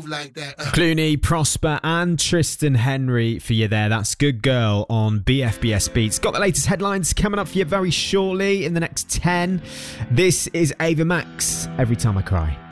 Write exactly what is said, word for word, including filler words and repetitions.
move like that. Clooney, Prosper and Tristan Henry for you there. That's Good Girl on B F B S Beats. Got the latest headlines coming up for you very shortly in the next ten. This is Ava Max, Every Time I Cry.